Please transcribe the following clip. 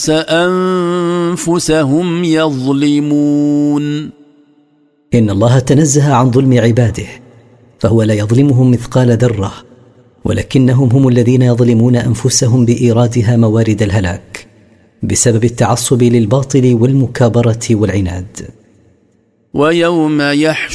أنفسهم يظلمون. إن الله تنزه عن ظلم عباده، فهو لا يظلمهم مثقال ذرة، ولكنهم هم الذين يظلمون أنفسهم بإيرادها موارد الهلاك بسبب التعصب للباطل والمكابرة والعناد. ويوم